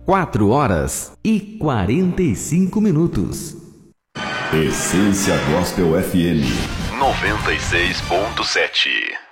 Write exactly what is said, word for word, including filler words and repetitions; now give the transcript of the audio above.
quatro horas e quarenta e cinco minutos. Essência Gospel F M noventa e seis ponto sete.